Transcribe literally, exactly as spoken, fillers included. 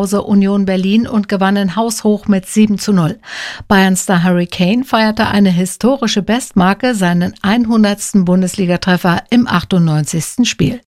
Hause Union Berlin und gewannen haushoch mit sieben zu null. Bayern-Star Harry Kane feierte eine historische Bestmarke, seinen hundertsten Bundesligatreffer im achtundneunzigsten Spiel.